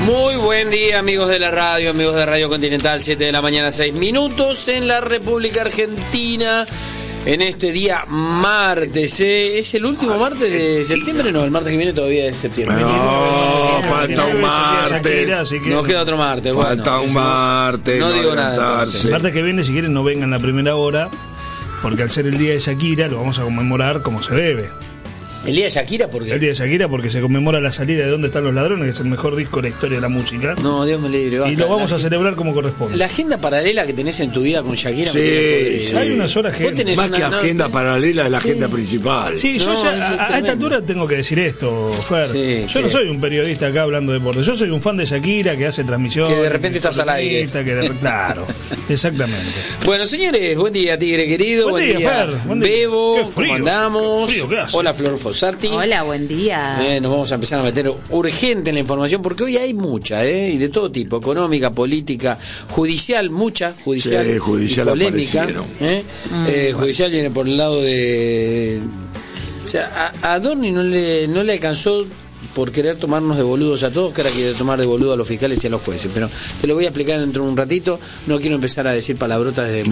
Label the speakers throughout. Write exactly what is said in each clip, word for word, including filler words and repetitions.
Speaker 1: Muy buen día, amigos de la radio, amigos de Radio Continental, siete de la mañana, seis minutos en la República Argentina. En este día martes, ¿eh? ¿Es el último martes de septiembre? No, el martes que viene todavía es septiembre.
Speaker 2: No, falta un martes.
Speaker 1: Nos queda otro martes.
Speaker 2: Falta un martes.
Speaker 1: No digo nada.
Speaker 3: El martes que viene, si quieren, no vengan la primera hora, porque al ser el día de Shakira, lo vamos a conmemorar como se debe.
Speaker 1: ¿El día de Shakira por qué?
Speaker 3: El día de Shakira porque se conmemora la salida de ¿Dónde están los ladrones?, que es el mejor disco de la historia de la música.
Speaker 1: No, Dios me libre. Basta.
Speaker 3: Y lo vamos
Speaker 1: la
Speaker 3: a celebrar como corresponde.
Speaker 1: La agenda paralela que tenés en tu vida con Shakira.
Speaker 2: Sí, sí.
Speaker 3: Hay una sola agenda.
Speaker 2: Más
Speaker 1: una,
Speaker 2: que agenda
Speaker 1: no,
Speaker 2: paralela es la
Speaker 1: sí.
Speaker 2: agenda principal.
Speaker 3: Sí, yo
Speaker 1: no,
Speaker 3: ya,
Speaker 1: es
Speaker 3: a, a esta altura tengo que decir esto, Fer.
Speaker 1: Sí,
Speaker 3: yo
Speaker 1: sí.
Speaker 3: no soy un periodista acá hablando de deporte. Yo soy un fan de Shakira que hace transmisiones.
Speaker 1: Que de repente estás al aire.
Speaker 3: Que de, claro, exactamente.
Speaker 1: Bueno, señores, buen día, Tigre querido.
Speaker 3: Buen,
Speaker 1: buen
Speaker 3: día,
Speaker 1: día,
Speaker 3: Fer. Buen día.
Speaker 1: Bebo.
Speaker 3: Qué frío,
Speaker 1: ¿Cómo andamos?
Speaker 3: Qué frío, ¿qué hace?
Speaker 1: Hola, Flor Fossati.
Speaker 4: Hola, buen día.
Speaker 1: Eh, nos vamos a empezar a meter urgente en la información porque hoy hay mucha, ¿eh? Y de todo tipo, económica, política, judicial, mucha, judicial,
Speaker 2: Sí, judicial
Speaker 1: y polémica.
Speaker 2: ¿eh?
Speaker 1: Mm, eh, judicial viene por el lado de... O sea, a, a Dorni no le, no le alcanzó por querer tomarnos de boludos a todos, que ahora quiere tomar de boludo a los fiscales y a los jueces. Pero te lo voy a explicar dentro de un ratito. No quiero empezar a decir palabrotas de...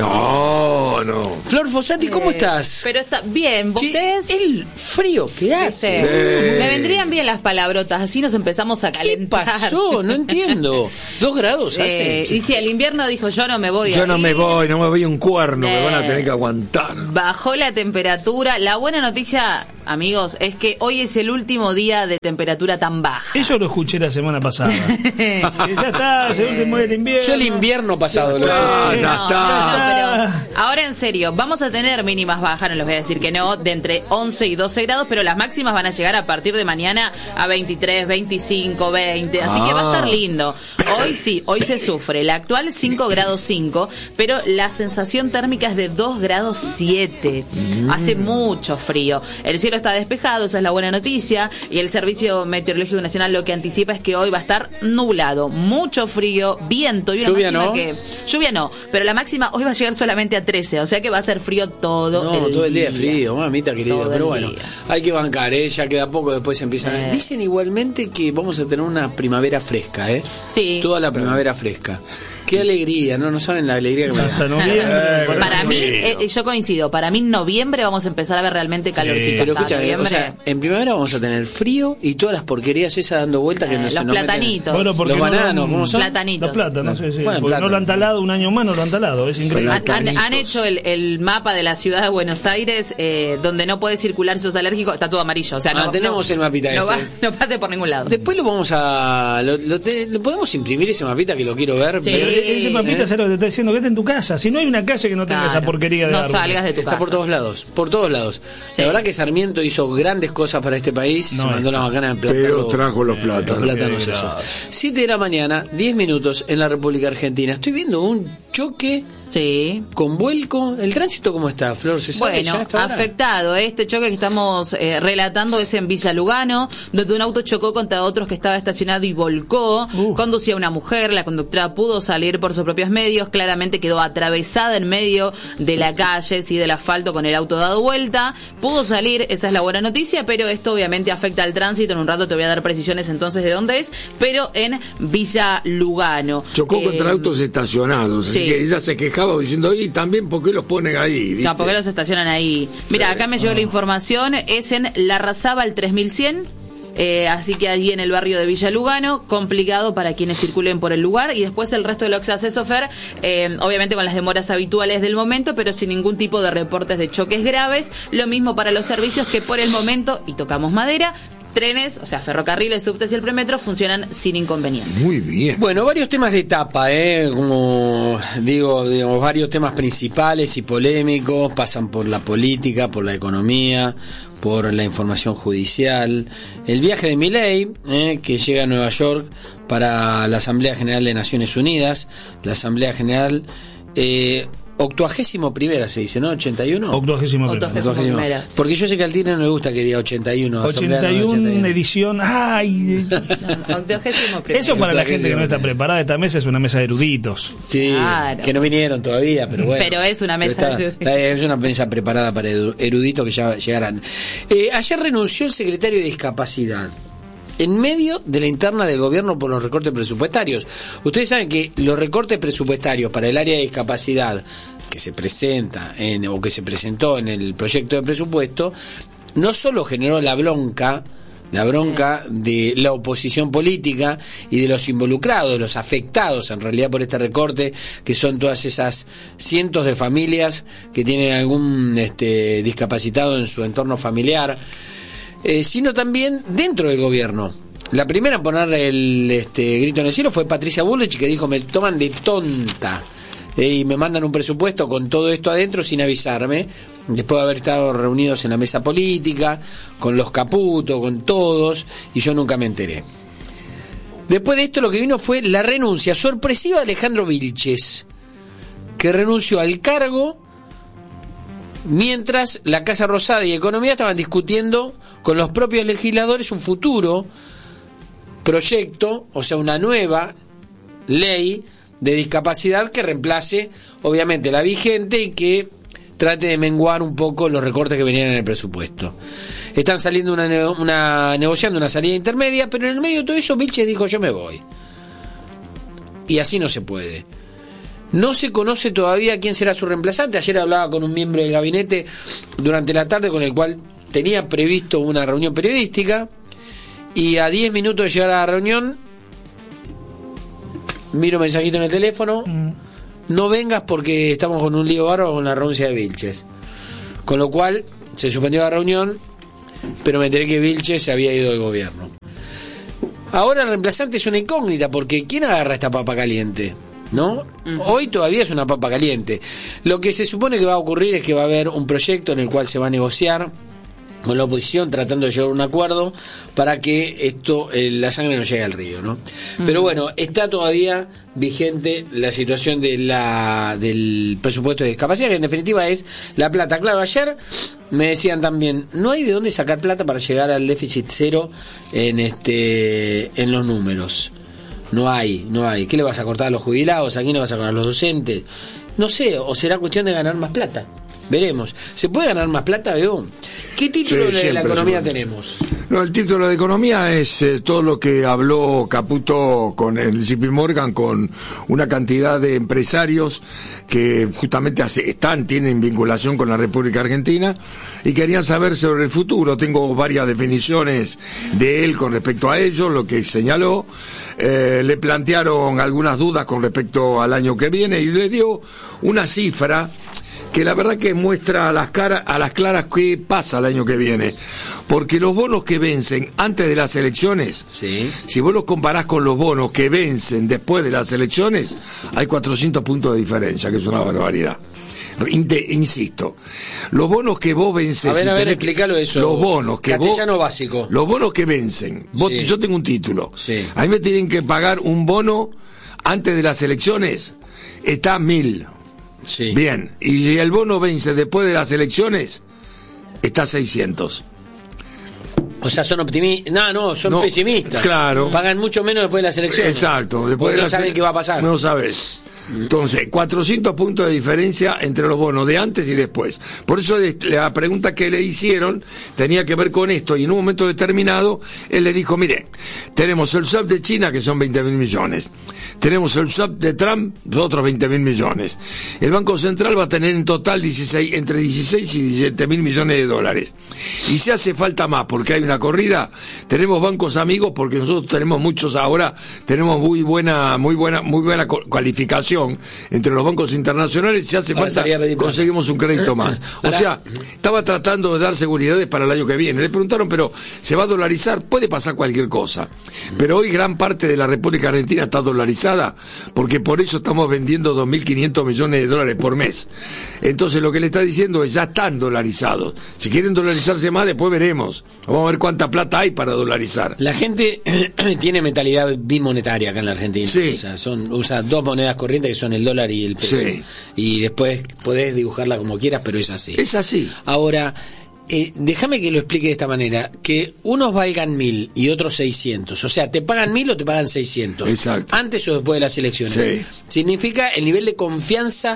Speaker 2: No, no.
Speaker 1: Flor Fossati, ¿cómo
Speaker 4: Eh,
Speaker 1: estás?
Speaker 4: Pero está bien,
Speaker 1: Che,
Speaker 4: ustedes...
Speaker 1: el frío que hace.
Speaker 2: Sí.
Speaker 4: Me vendrían bien las palabrotas, así nos empezamos a
Speaker 1: ¿Qué
Speaker 4: calentar.
Speaker 1: pasó? No entiendo. Dos grados hace.
Speaker 4: Eh, y si el invierno dijo, yo no me voy
Speaker 2: Yo
Speaker 4: a
Speaker 2: no
Speaker 4: ir.
Speaker 2: me voy, no me voy un cuerno, me
Speaker 4: Eh.
Speaker 2: van a tener que aguantar.
Speaker 4: Bajó la temperatura. La buena noticia, amigos, es que hoy es el último día de temperatura tan baja.
Speaker 3: Eso lo escuché la semana pasada. Que ya está, es el último día del invierno.
Speaker 1: Yo el invierno pasado lo
Speaker 2: Ah,
Speaker 1: escuché.
Speaker 2: ya
Speaker 4: No,
Speaker 2: está.
Speaker 4: no, no, pero ahora en serio, vamos a tener mínimas bajas, no les voy a decir que no, de entre once y doce grados, pero las máximas van a llegar a partir de mañana a veintitrés, veinticinco, veinte, así que va a estar lindo. Hoy sí, hoy se sufre. La actual cinco grados cinco, pero la sensación térmica es de dos grados siete. Hace mucho frío. El cielo está despejado, esa es la buena noticia, y el Servicio Meteorológico Nacional lo que anticipa es que hoy va a estar nublado, mucho frío, viento y una
Speaker 1: Lluvia
Speaker 4: máxima
Speaker 1: no.
Speaker 4: que lluvia no, pero la máxima hoy va a llegar solamente a trece, o sea que va a ser frío todo
Speaker 1: No,
Speaker 4: el
Speaker 1: todo el día
Speaker 4: día.
Speaker 1: es frío, mamita querida.
Speaker 4: Todo
Speaker 1: Pero
Speaker 4: el
Speaker 1: bueno,
Speaker 4: día.
Speaker 1: hay que bancar, ¿eh? Ya queda poco, después empiezan.
Speaker 4: Eh.
Speaker 1: Dicen igualmente que vamos a tener una primavera fresca, ¿eh?
Speaker 4: Sí.
Speaker 1: Toda la primavera fresca. Qué alegría, ¿no? No saben la alegría que me
Speaker 3: Hasta
Speaker 1: da.
Speaker 3: noviembre.
Speaker 4: Para mí,
Speaker 2: frío.
Speaker 4: eh, yo coincido, para mí en noviembre vamos a empezar a ver realmente calorcito.
Speaker 1: Pero
Speaker 4: Hasta
Speaker 1: escúchame, o
Speaker 4: noviembre,
Speaker 1: sea, en primavera vamos a tener frío y todas las porquerías esas dando vueltas que
Speaker 4: eh,
Speaker 1: no se
Speaker 4: los
Speaker 1: nos meten.
Speaker 4: platanitos.
Speaker 3: Bueno, porque
Speaker 1: Los
Speaker 3: no lo
Speaker 1: bananos,
Speaker 3: han-
Speaker 1: ¿cómo son?
Speaker 4: Platanitos.
Speaker 3: Los plátanos, sí, sí.
Speaker 1: Bueno,
Speaker 3: Porque
Speaker 1: plátano.
Speaker 3: no lo han talado un año más, no lo han talado, es increíble.
Speaker 4: Han, han-
Speaker 2: Platanitos.
Speaker 4: han hecho el, el mapa de la ciudad de Buenos Aires, eh, donde no puede circular si sos alérgico, está todo amarillo. O sea,
Speaker 1: Ah,
Speaker 4: no,
Speaker 1: tenemos
Speaker 4: no-
Speaker 1: el mapita
Speaker 4: no
Speaker 1: ese.
Speaker 4: va- no pase por ningún lado.
Speaker 1: Después lo vamos a. Lo, lo te- ¿lo podemos imprimir ese mapita que lo quiero ver?
Speaker 4: Sí.
Speaker 1: Ver-
Speaker 3: Pero ese mapita,
Speaker 1: ¿Eh?
Speaker 3: ¿sabes lo que te está diciendo? Quédate en tu casa. Si no hay una calle que no tenga
Speaker 4: Claro.
Speaker 3: esa porquería de
Speaker 4: No
Speaker 3: árboles.
Speaker 4: salgas de tu
Speaker 1: Está
Speaker 4: casa.
Speaker 1: por todos lados, por todos lados.
Speaker 4: Sí.
Speaker 1: La verdad que Sarmiento hizo grandes cosas para este país,
Speaker 3: No
Speaker 1: se mandó
Speaker 3: está.
Speaker 1: la macana de plata.
Speaker 2: Pero trajo los plátanos.
Speaker 1: plátanos
Speaker 3: Qué
Speaker 1: esos.
Speaker 3: grave.
Speaker 1: siete de la mañana, diez minutos en la República Argentina. Estoy viendo un choque
Speaker 4: Sí.
Speaker 1: con vuelco. ¿El tránsito cómo está, Flor? ¿Se sabe ya a
Speaker 4: Bueno,
Speaker 1: esta hora?
Speaker 4: afectado. Este choque que estamos eh, relatando es en Villa Lugano, donde un auto chocó contra otros que estaba estacionado y volcó.
Speaker 3: Uf.
Speaker 4: Conducía una mujer, la conductora pudo salir por sus propios medios, claramente quedó atravesada en medio de la calle, sí, del asfalto con el auto dado vuelta. Pudo salir, esa es la buena noticia, pero esto obviamente afecta al tránsito. En un rato te voy a dar precisiones entonces de dónde es, pero en Villa Lugano.
Speaker 2: Chocó
Speaker 4: Eh,
Speaker 2: contra autos estacionados, así
Speaker 4: sí.
Speaker 2: que ella se quejaba diciendo, y también, ¿por qué los ponen ahí? ¿Viste?
Speaker 4: No, porque los estacionan ahí. Mira, acá me llegó la información, es en Larrazábal tres mil cien, eh, así que allí en el barrio de Villa Lugano, complicado para quienes circulen por el lugar, y después el resto de los accesos, Fer, eh, obviamente con las demoras habituales del momento, pero sin ningún tipo de reportes de choques graves, lo mismo para los servicios que por el momento, y tocamos madera, trenes, o sea, ferrocarriles, subtes y el premetro funcionan sin inconveniente.
Speaker 2: Muy bien.
Speaker 1: Bueno, varios temas de etapa, ¿eh? Como digo, digamos, varios temas principales y polémicos, pasan por la política, por la economía, por la información judicial. El viaje de Milei, ¿eh? Que llega a Nueva York para la Asamblea General de Naciones Unidas, la Asamblea General... Eh, octuagésimo primera se dice, ¿no? ¿ochenta y uno?
Speaker 3: Octuagésimo primero.
Speaker 4: Octuagésimo.
Speaker 1: Octuagésimo.
Speaker 4: primera.
Speaker 1: Porque yo sé que al Tigre no le gusta que diga ochenta y uno. Asamblea
Speaker 3: ochenta y uno
Speaker 1: ochenta y uno.
Speaker 3: edición. ¡Ay!
Speaker 4: No, octogésimo primero.
Speaker 3: Eso para la
Speaker 1: Octuagésimo
Speaker 3: gente que no está
Speaker 1: primero.
Speaker 3: preparada, esta mesa es una mesa de eruditos.
Speaker 1: Sí,
Speaker 4: Claro.
Speaker 1: que no vinieron todavía, pero bueno.
Speaker 4: Pero es una mesa
Speaker 1: Pero está-
Speaker 4: de
Speaker 1: está- es una mesa preparada para edu- eruditos que ya llegarán. Eh, ayer renunció el secretario de Discapacidad. en medio de la interna del gobierno por los recortes presupuestarios. Ustedes saben que los recortes presupuestarios para el área de discapacidad que se presenta en, o que se presentó en el proyecto de presupuesto no solo generó la bronca la bronca de la oposición política y de los involucrados, de los afectados en realidad por este recorte, que son todas esas cientos de familias que tienen algún este, discapacitado en su entorno familiar, eh, sino también dentro del gobierno. La primera en poner el este, grito en el cielo fue Patricia Bullrich, que dijo: me toman de tonta eh, y me mandan un presupuesto con todo esto adentro sin avisarme, después de haber estado reunidos en la mesa política, con los Caputo, con todos, y yo nunca me enteré. Después de esto lo que vino fue la renuncia sorpresiva de Alejandro Vilches, que renunció al cargo mientras la Casa Rosada y Economía estaban discutiendo con los propios legisladores un futuro proyecto, o sea, una nueva ley de discapacidad que reemplace obviamente la vigente y que trate de menguar un poco los recortes que venían en el presupuesto. Están saliendo una, nego- una negociando una salida intermedia, pero en el medio de todo eso Vilches dijo: yo me voy. Y así no se puede. No se conoce todavía quién será su reemplazante. Ayer hablaba con un miembro del gabinete durante la tarde con el cual tenía previsto una reunión periodística, y a diez minutos de llegar a la reunión miro un mensajito en el teléfono: no vengas porque estamos con un lío bárbaro con la renuncia de Vilches. Con lo cual se suspendió la reunión, pero me enteré que Vilches se había ido del gobierno. Ahora el reemplazante es una incógnita, porque ¿quién agarra esta papa caliente? ¿No? Uh-huh. Hoy todavía es una papa caliente. Lo que se supone que va a ocurrir es que va a haber un proyecto en el cual se va a negociar con la oposición, tratando de llegar a un acuerdo para que esto, eh, la sangre no llegue al río, ¿no? Uh-huh. Pero bueno, está todavía vigente la situación de la del presupuesto de discapacidad, que en definitiva es la plata. Claro, ayer me decían también: no hay de dónde sacar plata para llegar al déficit cero en este en los números. No hay, no hay. ¿Qué le vas a cortar a los jubilados? ¿A quién le vas a cortar a los docentes? No sé, o será cuestión de ganar más plata. Veremos. ¿Se puede ganar más plata, Veo? ¿Qué título sí, de la economía tenemos?
Speaker 2: No, el título de economía es eh, todo lo que habló Caputo con el J P Morgan, con una cantidad de empresarios que justamente hace, están, tienen vinculación con la República Argentina y querían saber sobre el futuro. Tengo varias definiciones de él con respecto a ello, lo que señaló. Eh, le plantearon algunas dudas con respecto al año que viene y le dio una cifra que la verdad que muestra a las caras, a las claras qué pasa el año que viene, porque los bonos que vencen antes de las elecciones,
Speaker 1: sí,
Speaker 2: si vos los comparás con los bonos que vencen después de las elecciones, hay cuatrocientos puntos de diferencia, que es una barbaridad. Insisto, los bonos que vos vencen,
Speaker 1: a ver,
Speaker 2: si
Speaker 1: a ver,
Speaker 2: tenés,
Speaker 1: explícalo eso,
Speaker 2: los bonos que
Speaker 1: castellano
Speaker 2: vos,
Speaker 1: básico,
Speaker 2: los bonos que vencen, vos,
Speaker 1: sí,
Speaker 2: yo tengo un título,
Speaker 1: sí,
Speaker 2: a mí me tienen que pagar un bono antes de las elecciones, está a mil.
Speaker 1: Sí.
Speaker 2: Bien, y si el bono vence después de las elecciones, está a seiscientos.
Speaker 1: O sea, son optimistas. No, no, son
Speaker 2: no,
Speaker 1: pesimistas.
Speaker 2: Claro.
Speaker 1: Pagan mucho menos después de las elecciones.
Speaker 2: Exacto. Después
Speaker 1: porque
Speaker 2: de
Speaker 1: no saben qué va a pasar.
Speaker 2: No sabes. Entonces, cuatrocientos puntos de diferencia entre los bonos de antes y después. Por eso la pregunta que le hicieron tenía que ver con esto, y en un momento determinado él le dijo: mire, tenemos el swap de China, que son veinte mil millones, tenemos el swap de Trump, de otros veinte mil millones, el Banco Central va a tener en total dieciséis, entre dieciséis y diecisiete mil millones de dólares, y si hace falta más porque hay una corrida, tenemos bancos amigos, porque nosotros tenemos muchos ahora, tenemos muy buena muy buena muy buena cualificación entre los bancos internacionales. Si hace falta conseguimos un crédito más. O sea, estaba tratando de dar seguridades para el año que viene. Le preguntaron: pero ¿se va a dolarizar? Puede pasar cualquier cosa, pero hoy gran parte de la República Argentina está dolarizada, porque por eso estamos vendiendo dos mil quinientos millones de dólares por mes. Entonces lo que le está diciendo es: ya están dolarizados, si quieren dolarizarse más después veremos, vamos a ver cuánta plata hay para dolarizar.
Speaker 1: La gente tiene mentalidad bimonetaria acá en la Argentina.
Speaker 2: Sí.
Speaker 1: O sea, son, usa dos monedas corrientes, que son el dólar y el peso.
Speaker 2: Sí.
Speaker 1: Y después podés dibujarla como quieras, pero es así.
Speaker 2: Es así.
Speaker 1: Ahora, eh, déjame que lo explique de esta manera: que unos valgan mil y otros seiscientos. O sea, te pagan mil o te pagan seiscientos.
Speaker 2: Exacto.
Speaker 1: Antes o después de las elecciones.
Speaker 2: Sí.
Speaker 1: Significa el nivel de confianza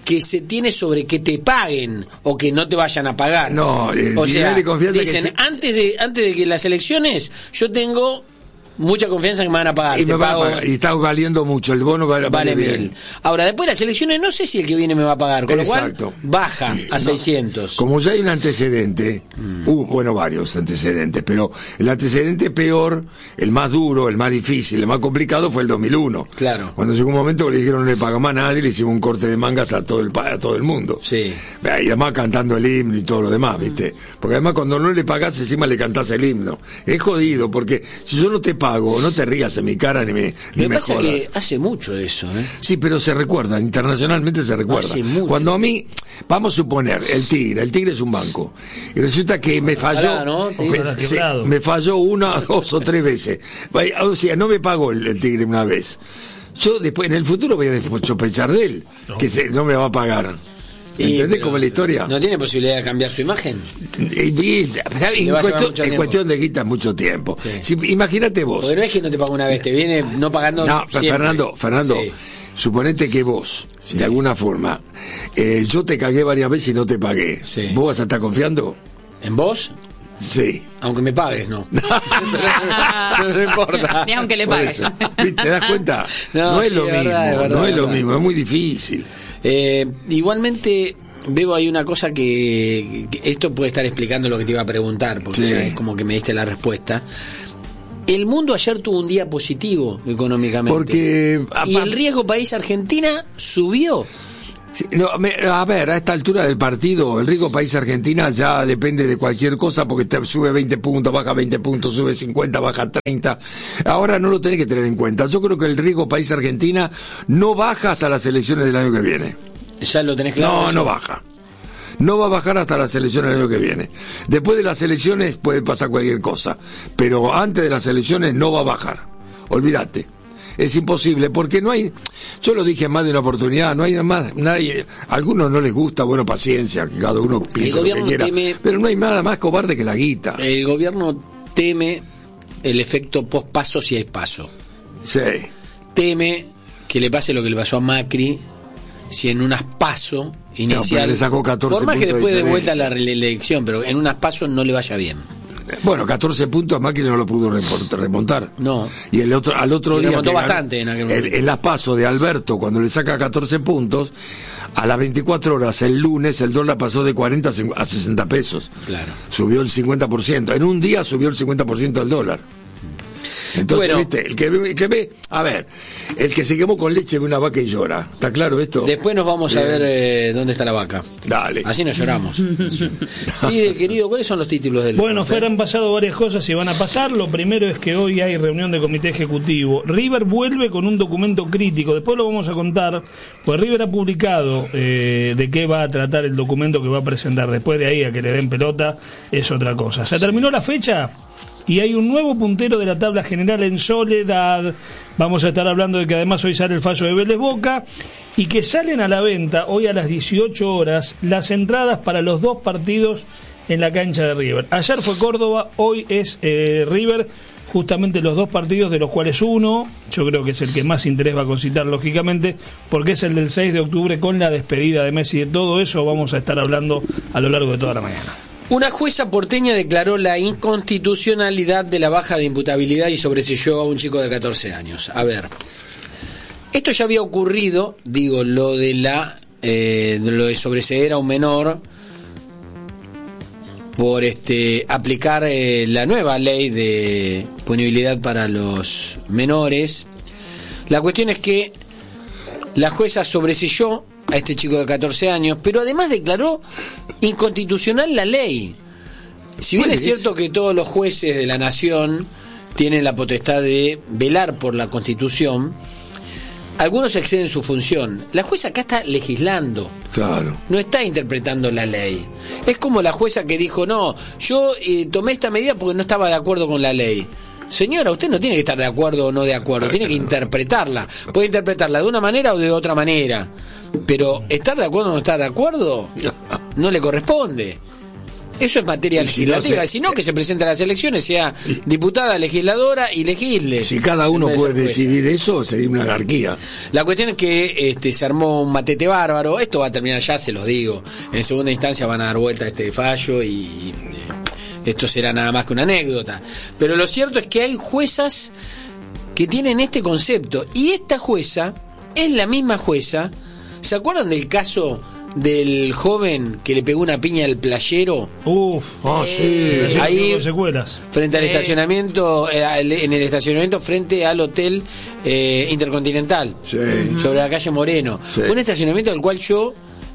Speaker 1: que se tiene sobre que te paguen o que no te vayan a pagar.
Speaker 2: No, el
Speaker 1: o
Speaker 2: nivel
Speaker 1: sea,
Speaker 2: de confianza
Speaker 1: dicen,
Speaker 2: que se...
Speaker 1: antes de antes de que las elecciones, yo tengo mucha confianza en que me van a pagar.
Speaker 2: Y,
Speaker 1: te
Speaker 2: me van a
Speaker 1: pago,
Speaker 2: pagar. Y está valiendo mucho, el bono vale,
Speaker 1: vale
Speaker 2: vale
Speaker 1: mil.
Speaker 2: bien.
Speaker 1: Ahora, después de las elecciones, no sé si el que viene me va a pagar, con
Speaker 2: Exacto.
Speaker 1: lo cual baja a
Speaker 2: No,
Speaker 1: seiscientos.
Speaker 2: Como ya hay un antecedente, mm. uh, bueno, varios antecedentes, pero el antecedente peor, el más duro, el más difícil, el más complicado fue el dos mil uno.
Speaker 1: Claro.
Speaker 2: Cuando llegó un momento que le dijeron no le paga más a nadie, le hicimos un corte de mangas a todo el, a todo el mundo.
Speaker 1: Sí.
Speaker 2: Y además cantando el himno y todo lo demás, ¿viste? Porque además cuando no le pagás, encima le cantás el himno. Es jodido, porque si yo no te pago, no te rías en mi cara ni me, ni
Speaker 1: me
Speaker 2: me
Speaker 1: pasa
Speaker 2: jodas.
Speaker 1: que hace mucho de eso, ¿eh?
Speaker 2: Sí, pero se recuerda, internacionalmente se recuerda.
Speaker 1: Hace mucho.
Speaker 2: Cuando a mí, vamos a suponer, el Tigre, el Tigre es un banco, y resulta que me falló,
Speaker 1: Ojalá, ¿no?
Speaker 2: me, sí, me falló una, dos o tres veces. O sea, no me pagó el, el Tigre una vez. Yo después, en el futuro voy a sospechar de él, no. que se, no me va a pagar. ¿Entendés cómo es la historia?
Speaker 1: ¿No tiene posibilidad de cambiar su imagen?
Speaker 2: Y, y, en cuestión, en cuestión de guita mucho tiempo. Sí. Si, imagínate vos.
Speaker 1: Porque no es que no te paga una vez, te viene no pagando
Speaker 2: no,
Speaker 1: siempre.
Speaker 2: Fernando, Fernando, sí. Suponete que vos, sí. de alguna forma, eh, yo te cagué varias veces y no te pagué. Sí. ¿Vos vas a estar confiando?
Speaker 1: ¿En vos?
Speaker 2: Sí.
Speaker 1: Aunque me pagues, no. no, no importa.
Speaker 4: Ni aunque le pagues.
Speaker 2: ¿Te das cuenta?
Speaker 1: No,
Speaker 2: no es
Speaker 1: sí,
Speaker 2: lo mismo,
Speaker 1: verdad, es verdad,
Speaker 2: no es
Speaker 1: es
Speaker 2: lo
Speaker 1: verdad.
Speaker 2: mismo, es muy difícil.
Speaker 1: Eh, igualmente veo ahí una cosa que, que esto puede estar explicando lo que te iba a preguntar, porque
Speaker 2: sí.
Speaker 1: ya es como que me diste la respuesta. El mundo ayer tuvo un día positivo económicamente.
Speaker 2: Porque
Speaker 1: y el riesgo país Argentina subió.
Speaker 2: Sí, no, me, a ver, a esta altura del partido, el riesgo país Argentina ya depende de cualquier cosa, porque te sube veinte puntos, baja veinte puntos, sube cincuenta, baja treinta. Ahora no lo tenés que tener en cuenta. Yo creo que el riesgo país Argentina no baja hasta las elecciones del año que viene.
Speaker 1: ¿Ya lo tenés claro?
Speaker 2: No,
Speaker 1: eso?
Speaker 2: no baja. No va a bajar hasta las elecciones del año que viene. Después de las elecciones puede pasar cualquier cosa, pero antes de las elecciones no va a bajar. Olvídate. Es imposible, porque no hay, yo lo dije en más de una oportunidad, no hay más, nadie, a algunos no les gusta, bueno, paciencia, que cada uno piensa lo que quiera, teme, pero no hay nada más cobarde que la guita.
Speaker 1: El gobierno teme el efecto post-paso si hay paso.
Speaker 2: Sí.
Speaker 1: Teme que le pase lo que le pasó a Macri si en unas paso inicial,
Speaker 2: no, le sacó catorce
Speaker 1: por más que después
Speaker 2: de,
Speaker 1: de vuelta a la reelección, pero en unas pasos no le vaya bien.
Speaker 2: Bueno, catorce puntos Macri no lo pudo remontar.
Speaker 1: No.
Speaker 2: Y el otro, al otro
Speaker 1: y
Speaker 2: día.
Speaker 1: remontó bastante en aquel momento.
Speaker 2: El, el las paso de Alberto, cuando le saca catorce puntos, a las veinticuatro horas, el lunes, el dólar pasó de cuarenta a sesenta pesos.
Speaker 1: Claro.
Speaker 2: Subió el cincuenta por ciento. En un día subió el cincuenta por ciento del dólar. Entonces,
Speaker 1: bueno,
Speaker 2: viste, el que, el que ve, a ver, el que se quemó con leche ve una vaca y llora. ¿Está claro esto?
Speaker 1: Después nos vamos Bien. a ver eh, dónde está la vaca.
Speaker 2: Dale.
Speaker 1: Así nos lloramos. Y querido, ¿cuáles son los títulos del
Speaker 3: Bueno, Fer, han pasado varias cosas y van a pasar. Lo primero es que hoy hay reunión de comité ejecutivo. River vuelve con un documento crítico. Después lo vamos a contar, pues River ha publicado eh, de qué va a tratar el documento que va a presentar. Después de ahí a que le den pelota es otra cosa. Se terminó la fecha y hay un nuevo puntero de la tabla general en Soledad. Vamos a estar hablando de que además hoy sale el fallo de Vélez Boca y que salen a la venta hoy a las dieciocho horas las entradas para los dos partidos en la cancha de River. Ayer fue Córdoba, hoy es eh, River, justamente los dos partidos, de los cuales uno, yo creo que es el que más interés va a concitar lógicamente, porque es el del seis de octubre con la despedida de Messi. De todo eso vamos a estar hablando a lo largo de toda la mañana.
Speaker 1: Una jueza porteña declaró la inconstitucionalidad de la baja de imputabilidad y sobreseyó a un chico de catorce años. A ver, esto ya había ocurrido, digo, lo de la eh, lo de sobreseer a un menor por este aplicar eh, la nueva ley de punibilidad para los menores. La cuestión es que la jueza sobreseyó a este chico de catorce años, pero además declaró inconstitucional la ley. Si bien es cierto que todos los jueces de la nación tienen la potestad de velar por la Constitución, algunos exceden su función. La jueza acá está legislando.
Speaker 2: Claro.
Speaker 1: No está interpretando la ley. Es como la jueza que dijo, no, yo eh, tomé esta medida porque no estaba de acuerdo con la ley. Señora, usted no tiene que estar de acuerdo o no de acuerdo, tiene que interpretarla. Puede interpretarla de una manera o de otra manera, pero estar de acuerdo o no estar de acuerdo no le corresponde. Eso es materia
Speaker 2: Y si
Speaker 1: legislativa,
Speaker 2: no se-
Speaker 1: si no, que se presente a las elecciones, sea diputada, legisladora y legisle.
Speaker 2: Si cada uno
Speaker 1: En vez de
Speaker 2: puede
Speaker 1: ser jueza.
Speaker 2: decidir eso, sería una anarquía.
Speaker 1: La cuestión es que este, se armó un matete bárbaro. Esto va a terminar, ya se los digo. En segunda instancia van a dar vuelta a este fallo y, y eh, esto será nada más que una anécdota. Pero lo cierto es que hay juezas que tienen este concepto. Y esta jueza es la misma jueza. ¿Se acuerdan del caso del joven que le pegó una piña al playero
Speaker 3: Uf,
Speaker 2: Ah, sí.
Speaker 3: sí,
Speaker 1: Ahí-
Speaker 3: con secuelas.
Speaker 1: frente al
Speaker 4: Sí.
Speaker 1: estacionamiento, eh, al- en el estacionamiento frente al hotel eh, Intercontinental,
Speaker 2: Sí.
Speaker 1: sobre la calle Moreno?
Speaker 2: Sí.
Speaker 1: Un estacionamiento al cual yo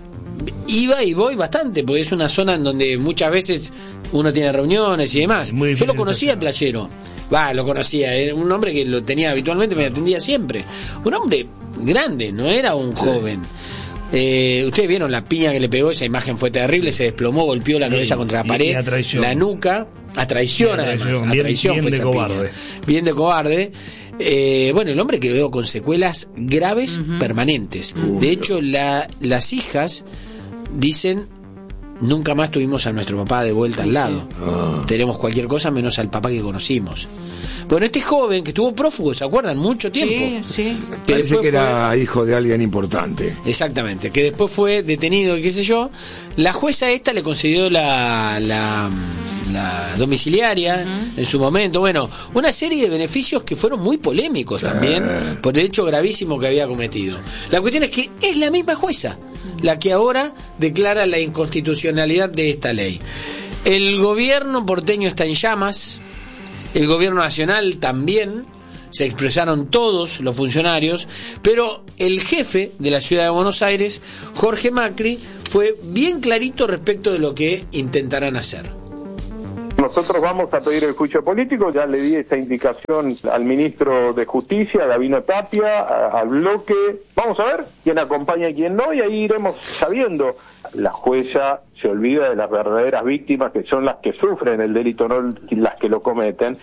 Speaker 1: iba y voy bastante, porque es una zona en donde muchas veces uno tiene reuniones y demás.
Speaker 3: Muy
Speaker 1: Yo
Speaker 3: difícil
Speaker 1: lo conocía al playero. Va, lo conocía, era un hombre que lo tenía habitualmente, me atendía siempre. Un hombre grande, no era un joven. Eh, ustedes vieron la piña que le pegó, esa imagen fue terrible, se desplomó, golpeó la
Speaker 3: Y-
Speaker 1: cabeza contra la
Speaker 3: y-
Speaker 1: pared,
Speaker 3: y a traición.
Speaker 1: la nuca, a traición,
Speaker 3: Y a
Speaker 1: además,
Speaker 3: traición,
Speaker 1: a
Speaker 3: bien-
Speaker 1: traición
Speaker 3: bien
Speaker 1: fue
Speaker 3: de
Speaker 1: esa piña.
Speaker 3: cobarde.
Speaker 1: Bien de cobarde. Eh, bueno, el hombre quedó con secuelas graves permanentes. De hecho, la, las hijas dicen: nunca más tuvimos a nuestro papá de vuelta al lado. Tenemos cualquier cosa menos al papá que conocimos. Bueno, este joven que estuvo prófugo, ¿se acuerdan? Mucho tiempo.
Speaker 4: Sí, sí.
Speaker 1: Que
Speaker 2: Parece
Speaker 1: después
Speaker 2: que
Speaker 1: fue-
Speaker 2: era hijo de alguien importante.
Speaker 1: Exactamente, que después fue detenido y qué sé yo. La jueza esta le concedió la, la, la domiciliaria en su momento. Bueno, una serie de beneficios que fueron muy polémicos también por el hecho gravísimo que había cometido. La cuestión es que es la misma jueza la que ahora declara la inconstitucionalidad de esta ley. El gobierno porteño está en llamas, el gobierno nacional también. Se expresaron todos los funcionarios, pero el jefe de la ciudad de Buenos Aires, Jorge Macri, fue bien clarito respecto de lo que intentarán hacer.
Speaker 5: Nosotros vamos a pedir el juicio político, ya le di esta indicación al ministro de Justicia, Gabino Tapia, a- al bloque. Vamos a ver quién acompaña y quién no, y ahí iremos sabiendo. La jueza se olvida de las verdaderas víctimas, que son las que sufren el delito, no las que lo cometen.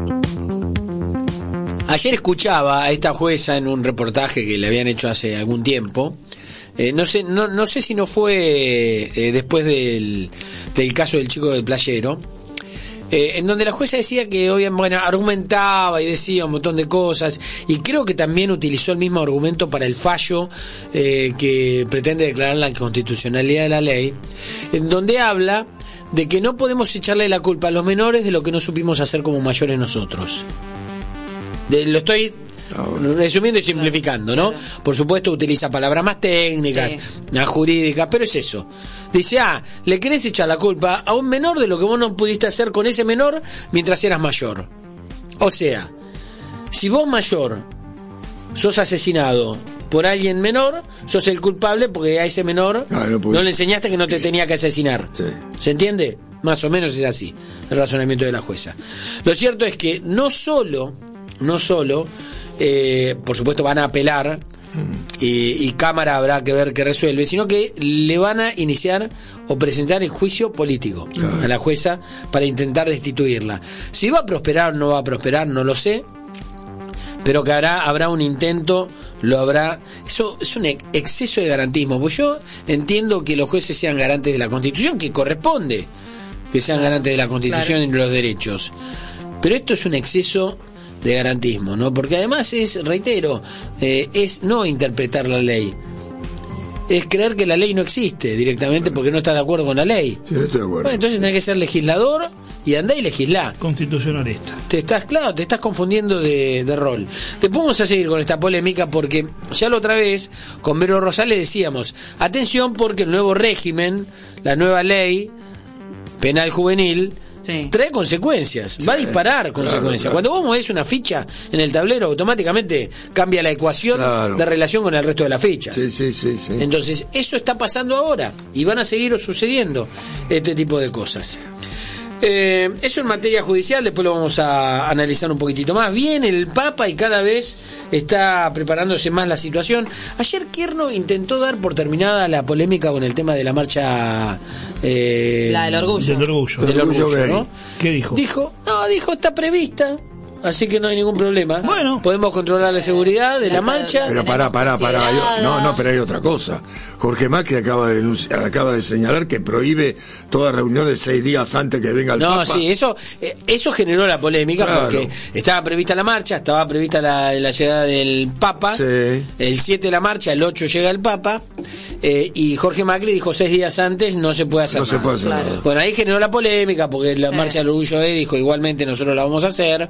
Speaker 1: Ayer escuchaba a esta jueza en un reportaje que le habían hecho hace algún tiempo. Eh, no sé, no, no sé si no fue eh, después del, del caso del chico del playero. Eh, en donde la jueza decía que, obviamente, bueno, argumentaba y decía un montón de cosas, y creo que también utilizó el mismo argumento para el fallo eh, que pretende declarar la inconstitucionalidad de la ley, en donde habla de que no podemos echarle la culpa a los menores de lo que no supimos hacer como mayores nosotros. De, lo estoy resumiendo y simplificando, ¿no? Por supuesto utiliza palabras más técnicas,
Speaker 4: Sí.
Speaker 1: más jurídicas, pero es eso. Dice, ah, le querés echar la culpa a un menor de lo que vos no pudiste hacer con ese menor mientras eras mayor. O sea, si vos mayor sos asesinado por alguien menor, sos el culpable porque a ese menor
Speaker 2: Ah, no
Speaker 1: no,
Speaker 2: pude.
Speaker 1: le enseñaste que no te tenía que asesinar.
Speaker 2: Sí.
Speaker 1: ¿Se entiende? Más o menos es así el razonamiento de la jueza. Lo cierto es que no solo, no solo, eh, por supuesto van a apelar y, y Cámara habrá que ver qué resuelve, sino que le van a iniciar o presentar el juicio político a la jueza para intentar destituirla. Si va a prosperar o no va a prosperar, no lo sé, pero que habrá, habrá un intento, lo habrá. Eso es un ex- exceso de garantismo, pues yo entiendo que los jueces sean garantes de la Constitución, que corresponde que sean garantes de la Constitución
Speaker 4: Claro.
Speaker 1: y de los derechos, pero esto es un exceso de garantismo, ¿no? Porque además es, reitero, eh, es no interpretar la ley, es creer que la ley no existe directamente porque no estás de acuerdo con la ley.
Speaker 2: Sí, estoy de acuerdo.
Speaker 1: Bueno, entonces tenés que ser legislador y andá y legislá.
Speaker 3: Constitucionalista.
Speaker 1: Te estás, claro, te estás confundiendo de, de rol. Después vamos a seguir con esta polémica porque ya la otra vez con Vero Rosales decíamos, atención porque el nuevo régimen, la nueva ley penal juvenil,
Speaker 4: Sí.
Speaker 1: trae consecuencias, va a disparar consecuencias.
Speaker 2: claro.
Speaker 1: Cuando vos movés una ficha en el tablero, automáticamente cambia la ecuación
Speaker 2: Claro.
Speaker 1: de relación con el resto de las fichas.
Speaker 2: Sí, sí, sí, sí.
Speaker 1: Entonces, eso está pasando ahora y van a seguir sucediendo este tipo de cosas. Eh, eso en materia judicial, después lo vamos a analizar un poquitito más. Viene el Papa y cada vez está preparándose más la situación. Ayer Kirchner intentó dar por terminada la polémica con el tema de la marcha... eh,
Speaker 4: La del orgullo.
Speaker 3: Del orgullo.
Speaker 1: del
Speaker 2: Orgullo
Speaker 1: orgullo,
Speaker 2: gay.
Speaker 1: ¿no?
Speaker 3: ¿Qué dijo?
Speaker 1: Dijo, no, dijo, está prevista. así que no hay ningún problema.
Speaker 3: Bueno.
Speaker 1: Podemos controlar la seguridad de la marcha.
Speaker 2: Pero pará, pará, pará. Yo- no, no, pero hay otra cosa. Jorge Macri acaba de denunciar, acaba de señalar que prohíbe toda reunión de seis días antes que venga el
Speaker 1: No,
Speaker 2: Papa.
Speaker 1: sí, eso eh, eso generó la polémica
Speaker 2: Claro.
Speaker 1: porque estaba prevista la marcha, estaba prevista la, la llegada del Papa,
Speaker 2: Sí.
Speaker 1: el siete la marcha, el ocho llega el Papa, eh, y Jorge Macri dijo seis días antes no se puede hacer
Speaker 2: No
Speaker 1: nada.
Speaker 2: se puede hacer
Speaker 4: Claro.
Speaker 2: nada.
Speaker 1: Bueno, ahí generó la polémica porque la
Speaker 4: Sí.
Speaker 1: marcha del orgullo gay dijo igualmente nosotros la vamos a hacer.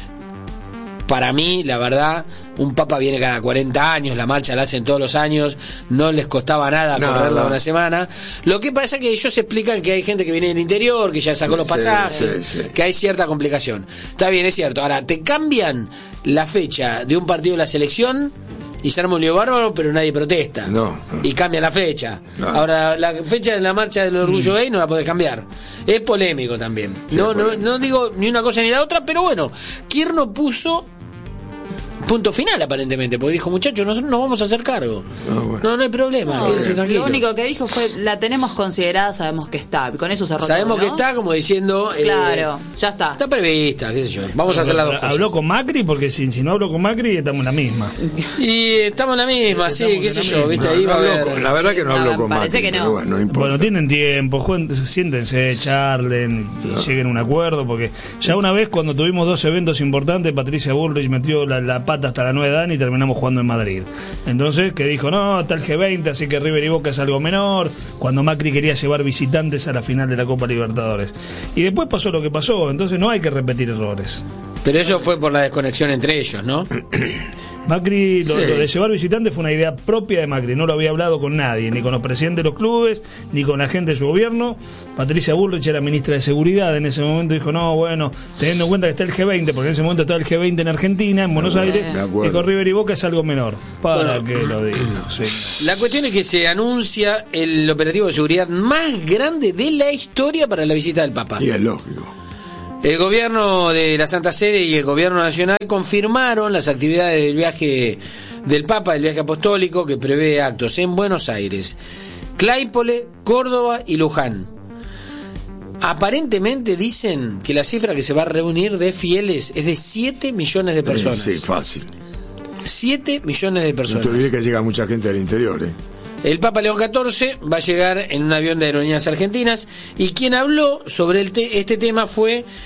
Speaker 1: Para mí, la verdad, un papa viene cada cuarenta años, la marcha la hacen todos los años, no les costaba nada,
Speaker 2: Nada.
Speaker 1: correrla una semana. Lo que pasa es que ellos explican que hay gente que viene del interior, que ya sacó los
Speaker 2: Sí,
Speaker 1: pasajes,
Speaker 2: sí, sí.
Speaker 1: que hay cierta complicación. Está bien, es cierto. Ahora, te cambian la fecha de un partido de la selección y se arma un lío bárbaro, pero nadie protesta.
Speaker 2: No, no.
Speaker 1: Y cambia la fecha.
Speaker 2: No.
Speaker 1: Ahora, la fecha de la marcha del orgullo gay no la podés cambiar. Es polémico también.
Speaker 2: Sí,
Speaker 1: no,
Speaker 2: es
Speaker 1: no,
Speaker 2: polémico.
Speaker 1: no digo ni una cosa ni la otra, pero bueno, Kirchner puso punto final aparentemente, porque dijo, muchachos, nosotros nos vamos a hacer cargo.
Speaker 2: Ah, bueno.
Speaker 1: No, no hay problema,
Speaker 4: No,
Speaker 1: quédense tranquilos.
Speaker 4: lo único que dijo fue, la tenemos considerada, sabemos que está. Con eso cerró
Speaker 1: Sabemos
Speaker 4: todo,
Speaker 1: que
Speaker 4: ¿no?
Speaker 1: está, como diciendo... eh,
Speaker 4: Claro, ya está.
Speaker 1: Está prevista, qué sé yo. Vamos a hacer las dos cosas.
Speaker 3: Habló con Macri, porque si, si no hablo con Macri, estamos en la misma.
Speaker 1: Y estamos en la misma, sí,
Speaker 3: Estamos
Speaker 1: qué
Speaker 3: en
Speaker 1: sé
Speaker 3: la
Speaker 1: yo,
Speaker 3: misma.
Speaker 1: viste,
Speaker 2: No,
Speaker 1: ahí
Speaker 2: no
Speaker 1: va a
Speaker 2: habló
Speaker 1: haber...
Speaker 2: con- la verdad que no
Speaker 4: No,
Speaker 2: habló con
Speaker 4: parece
Speaker 2: Macri,
Speaker 4: que no.
Speaker 2: pero bueno, no importa.
Speaker 3: Bueno, tienen tiempo, juen- siéntense, charlen, y lleguen a un acuerdo, porque ya una vez cuando tuvimos dos eventos importantes, Patricia Bullrich metió la, la pata hasta la nueva edad y terminamos jugando en Madrid. Entonces, que dijo, no, está el G veinte, así que River y Boca es algo menor, cuando Macri quería llevar visitantes a la final de la Copa Libertadores. Y después pasó lo que pasó, entonces no hay que repetir errores.
Speaker 1: Pero eso fue por la desconexión entre ellos, ¿no?
Speaker 3: Macri, lo,
Speaker 2: Sí.
Speaker 3: lo de llevar visitantes fue una idea propia de Macri, no lo había hablado con nadie, ni con los presidentes de los clubes, ni con la gente de su gobierno. Patricia Bullrich era ministra de Seguridad en ese momento, dijo, no, bueno, teniendo en cuenta que está el G veinte, porque en ese momento estaba el G veinte en Argentina, en Buenos
Speaker 2: De
Speaker 3: Aires,
Speaker 2: acuerdo.
Speaker 3: y con River y Boca es algo menor. Para
Speaker 1: Bueno.
Speaker 3: que lo diga, sí.
Speaker 1: La cuestión es que se anuncia el operativo de seguridad más grande de la historia para la visita del Papa.
Speaker 2: Y es lógico.
Speaker 1: El gobierno de la Santa Sede y el gobierno nacional confirmaron las actividades del viaje del Papa, el viaje apostólico, que prevé actos en Buenos Aires, Claypole, Córdoba y Luján. Aparentemente dicen que la cifra que se va a reunir de fieles es de siete millones de personas.
Speaker 2: Sí, fácil.
Speaker 1: siete millones de
Speaker 2: No
Speaker 1: personas.
Speaker 2: te olvides que llega mucha gente del interior, ¿eh?
Speaker 1: El Papa León catorce va a llegar en un avión de Aerolíneas Argentinas y quien habló sobre el te- este tema fue